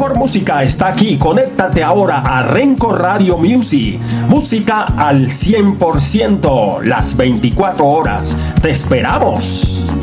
mejor música está aquí. Conéctate ahora a Renco Radio Music. Música al 100%, las 24 horas. ¡Te esperamos!